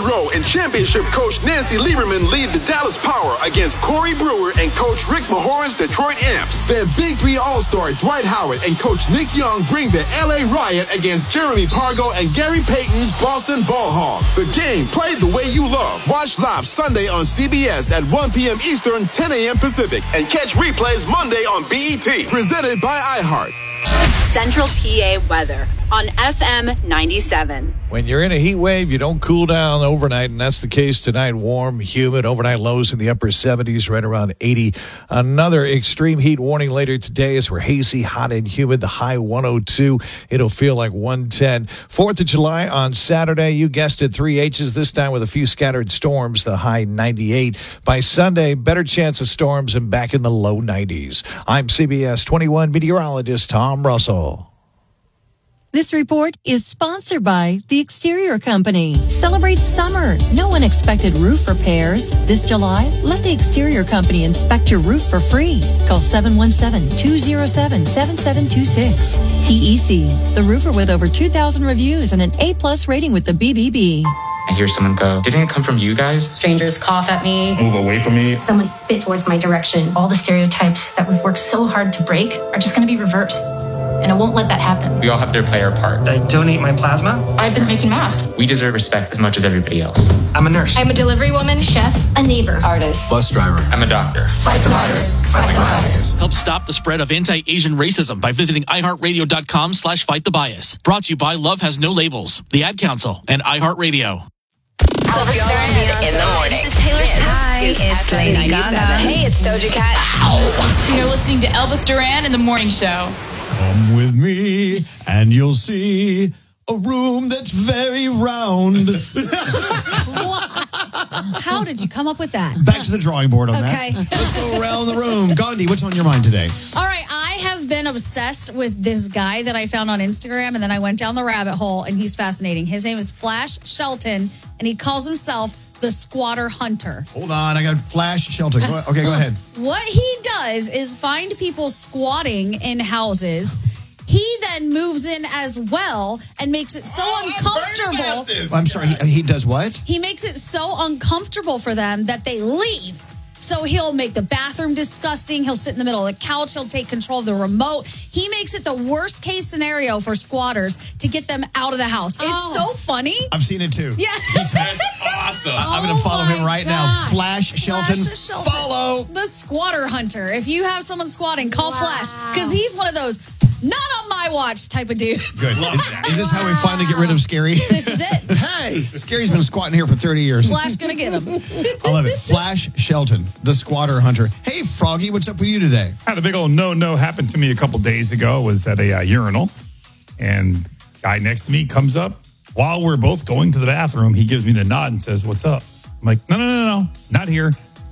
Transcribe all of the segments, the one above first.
row, and championship coach Nancy Lieberman lead the Dallas Power against Corey Brewer and coach Rick Mahorn's Detroit Amps. Then Big Three All-Star Dwight Howard and coach Nick Young bring the LA Riot against Jeremy Pargo and Gary Payton's Boston Ball Hogs. The game played the way you love. Watch live Sunday on CBS at 1 p.m. Eastern, 10 a.m. Pacific, and catch replays Monday on BET. Presented by iHeart. Central PA weather on FM 97. When you're in a heat wave, you don't cool down overnight, and that's the case tonight. Warm, humid, overnight lows in the upper 70s, right around 80. Another extreme heat warning later today as we're hazy, hot, and humid. The high 102. It'll feel like 110. 4th of July on Saturday, you guessed it, 3 H's, this time with a few scattered storms, the high 98. By Sunday, better chance of storms and back in the low 90s. I'm CBS 21 meteorologist Tom Russell. This report is sponsored by The Exterior Company. Celebrate summer. No unexpected roof repairs. This July, let The Exterior Company inspect your roof for free. Call 717-207-7726. TEC, the roofer with over 2,000 reviews and an A+ rating with the BBB. I hear someone go, "Didn't it come from you guys?" Strangers cough at me. Move away from me. Someone spit towards my direction. All the stereotypes that we've worked so hard to break are just going to be reversed. And I won't let that happen. We all have to play our part. I donate my plasma. I've been making masks. We deserve respect as much as everybody else. I'm a nurse. I'm a delivery woman, chef, a neighbor, artist, bus driver. I'm a doctor. Fight the virus. Fight the bias. Help stop the spread of anti-Asian racism by visiting iHeartRadio.com/fightthebias. Brought to you by Love Has No Labels, the Ad Council, and iHeartRadio. Elvis Duran in the morning. This is Taylor Swift. Hi, it's Lady Gaga. Hey, it's Doja Cat. You're listening to Elvis Duran in the Morning Show. Come with me and you'll see a room that's very round. How did you come up with that? Back to the drawing board on Okay. that. Let's go around the room. Gandhi, what's on your mind today? All right, I have been obsessed with this guy that I found on Instagram, and then I went down the rabbit hole, and he's fascinating. His name is Flash Shelton, and he calls himself the Squatter Hunter. Hold on, I got Flash Shelton. Okay, go ahead. What he does is find people squatting in houses. He then moves in as well and makes it so uncomfortable. I'm sorry, he does what? He makes it so uncomfortable for them that they leave. So he'll make the bathroom disgusting. He'll sit in the middle of the couch. He'll take control of the remote. He makes it the worst case scenario for squatters to get them out of the house. It's so funny. I've seen it too. Yeah. That's awesome. I'm going to follow him right now. Flash Shelton. Shelton. Follow. The Squatter Hunter. If you have someone squatting, call Flash. Because he's one of those, not on my watch type of dude. Good. Is this how we finally get rid of Scary? This is it. Hey, Scary's been squatting here for 30 years. Flash going to get him. I love it. Flash Shelton, the Squatter Hunter. Hey, Froggy, what's up with you today? Had a big old no happened to me a couple days ago. Was at a urinal, and guy next to me comes up while we're both going to the bathroom. He gives me the nod and says, "What's up?" I'm like, No, not here.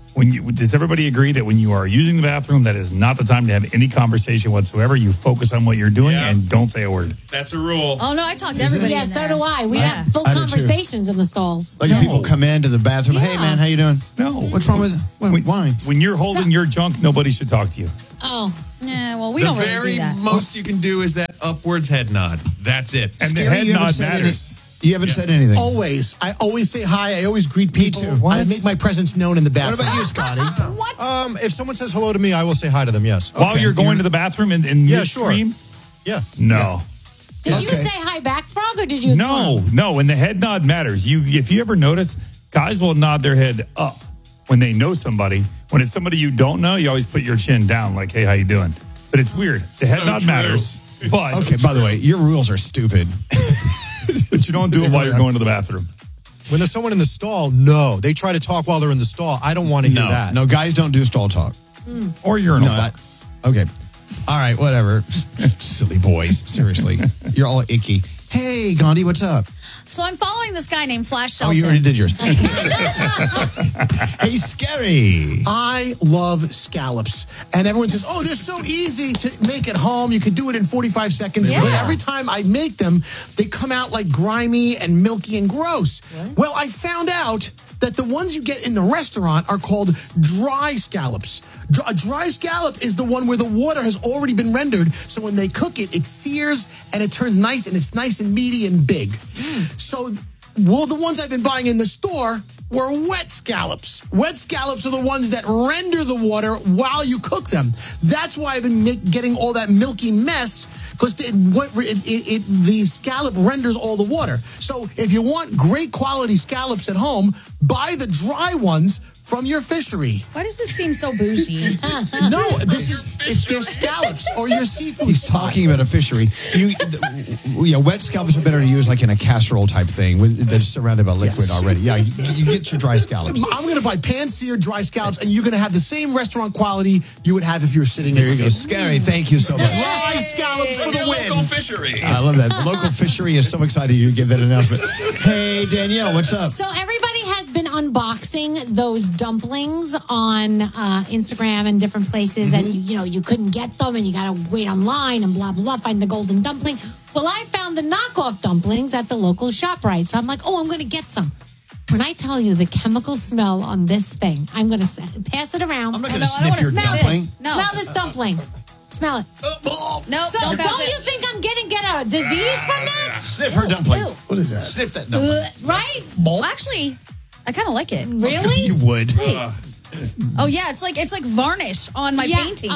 Does everybody agree that when you are using the bathroom, that is not the time to have any conversation whatsoever? You focus on what you're doing and don't say a word. That's a rule. Oh, no, I talk to everybody. Yeah, so do I. We have full I do too. conversations in the stalls. Like if people come into the bathroom, hey man, how you doing? No. What's wrong with it? Why? When you're holding your junk, nobody should talk to you. Oh. Yeah, well, we don't really do The that. very most you can do is that upwards head nod. That's it. And Scary, the head you haven't nod said matters. You haven't said anything. Always. I always say hi. I always greet people. too. What? I make my presence known in the bathroom. What about you, Scotty? What? If someone says hello to me, I will say hi to them, yes. While you're going to the bathroom in midstream? Yeah. No. Did you say hi back, Frog, or did you? No. And the head nod matters. If you ever notice, guys will nod their head up when they know somebody. When it's somebody you don't know, you always put your chin down like, hey, how you doing? But it's weird. The head nod matters. But Okay, by the way, your rules are stupid. But you don't do it while you're going to the bathroom. When there's someone in the stall, no. They try to talk while they're in the stall. I don't want to hear that. No, guys don't do stall talk. Or urinal talk. Okay. All right, whatever. Silly boys. Seriously. You're all icky. Hey, Gandhi, what's up? So I'm following this guy named Flash Oh, Shelton. you already did yours. Hey, Scary. I love scallops. And everyone says, oh, they're so easy to make at home. You can do it in 45 seconds. Yeah. But every time I make them, they come out like grimy and milky and gross. What? Well, I found out that the ones you get in the restaurant are called dry scallops. A dry scallop is the one where the water has already been rendered, so when they cook it, it sears and it turns nice, and it's nice and meaty and big. So Well, the ones I've been buying in the store were wet scallops. Wet scallops are the ones that render the water while you cook them. That's why I've been getting all that milky mess, because the scallop renders all the water. So if you want great quality scallops at home, buy the dry ones from your fishery. Why does this seem so bougie? No, it's their scallops or your seafood. He's talking about a fishery. Wet scallops are better to use like in a casserole type thing that's surrounded by liquid already. Yeah, you get your dry scallops. I'm going to buy pan-seared dry scallops, and you're going to have the same restaurant quality you would have if you were sitting at the table. Scary. Thank you so much. Dry scallops for the win. Local fishery. I love that. The local fishery is so excited you give that announcement. Hey, Danielle, what's up? So everybody has been unboxing those dumplings on Instagram and different places, and you couldn't get them, and you got to wait online and blah, blah, blah, find the golden dumpling. Well, I found the knockoff dumplings at the local ShopRite, so I'm like, I'm going to get some. When I tell you the chemical smell on this thing, I'm going to pass it around. I'm not going to sniff your dumpling. Smell this dumpling. Smell it. No, so don't you think I'm going to get a disease from that? Sniff her dumpling. Ew. What is that? Sniff that dumpling. Right? Well, actually, I kind of like it. Really? You would. Oh yeah, it's like varnish on my paintings.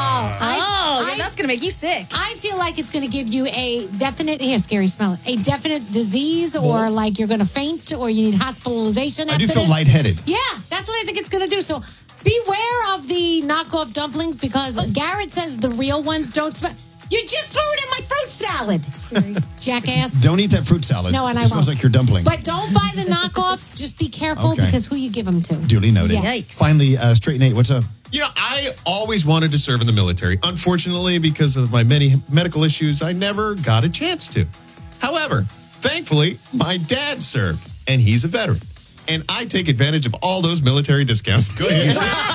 That's gonna make you sick. I feel like it's gonna give you a definite scary smell. A definite disease, or like you're gonna faint, or you need hospitalization. I do feel lightheaded. Yeah, that's what I think it's gonna do. So beware of the knockoff dumplings, because Garrett says the real ones don't smell. You just threw it in my fruit salad. Scary. Jackass. Don't eat that fruit salad. No, and I it smells won't. like your dumpling. But don't buy the knockoffs. Just be careful, because who you give them to. Duly noted. Yes. Finally, Straight Nate, what's up? I always wanted to serve in the military. Unfortunately, because of my many medical issues, I never got a chance to. However, thankfully, my dad served, and he's a veteran. And I take advantage of all those military discounts. Go ahead.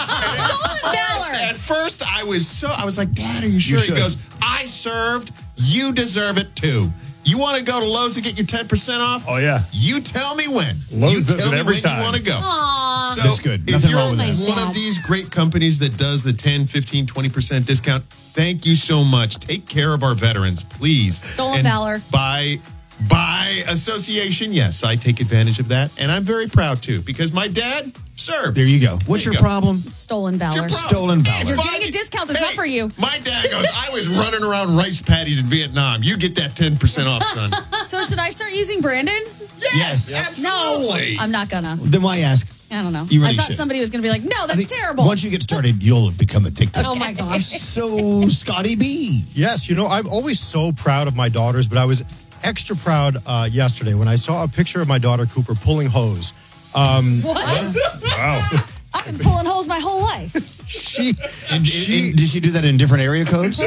At first, I was like, Dad, are you sure? He goes, I served. You deserve it too. You want to go to Lowe's and get your 10% off? Oh, yeah. You tell me when. Lowe's you does tell it me every when time. you want to go. Aww. So that's good. If Nothing you're wrong with that. one of these great companies that does the 10, 15, 20% discount, thank you so much. Take care of our veterans, please. Stolen valor. By association, yes, I take advantage of that. And I'm very proud, too, because my dad served. There you go. What's your problem? Stolen valor. Stolen valor. If you're getting a discount, that's not for you. My dad goes, I was running around rice patties in Vietnam. You get that 10% off, son. So should I start using Brandon's? Yes, absolutely. No, I'm not gonna. Then why ask? I don't know. You really I thought should. somebody was going to be like, no, that's terrible. Once you get started, you'll become addicted. Oh, my gosh. So, Scotty B. Yes, I'm always so proud of my daughters, but I was extra proud yesterday when I saw a picture of my daughter Cooper pulling hose. What? Wow. I've been pulling holes my whole life. Did she do that in different area codes?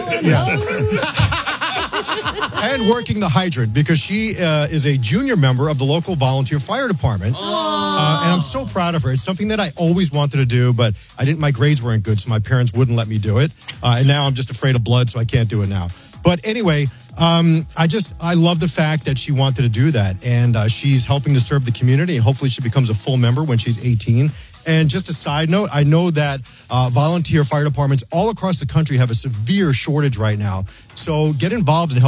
And working the hydrant, because she is a junior member of the local volunteer fire department. And I'm so proud of her. It's something that I always wanted to do, but my grades weren't good, so my parents wouldn't let me do it. And now I'm just afraid of blood, so I can't do it now. But anyway, I love the fact that she wanted to do that. And she's helping to serve the community, and hopefully she becomes a full member when she's 18. And just a side note, I know that volunteer fire departments all across the country have a severe shortage right now. So get involved and help